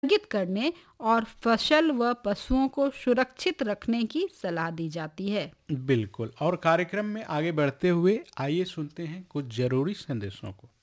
स्थगित करने और फसल व पशुओं को सुरक्षित रखने की सलाह दी जाती है। बिल्कुल। और कार्यक्रम में आगे बढ़ते हुए आइए सुनते हैं कुछ जरूरी संदेशों को।